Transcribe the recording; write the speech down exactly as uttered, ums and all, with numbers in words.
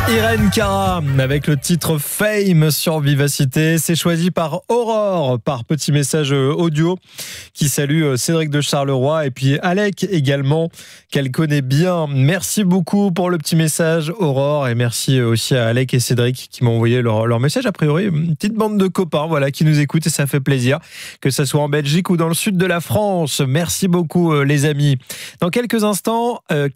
Irène Cara avec le titre Fame sur Vivacité. C'est choisi par Aurore, par petit message audio, qui salue Cédric de Charleroi et puis Alec également, qu'elle connaît bien. Merci beaucoup pour le petit message, Aurore, et merci aussi à Alec et Cédric qui m'ont envoyé leur, leur message. A priori, une petite bande de copains voilà, qui nous écoutent et ça fait plaisir, que ce soit en Belgique ou dans le sud de la France. Merci beaucoup les amis. Dans quelques instants,